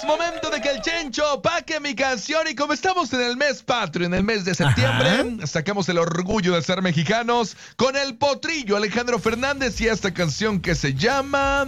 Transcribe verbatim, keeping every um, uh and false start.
momento de que el Chencho paque mi canción. Y como estamos en el mes patrio, en el mes de septiembre, Ajá. sacamos el orgullo de ser mexicanos con el potrillo Alejandro Fernández y esta canción que se llama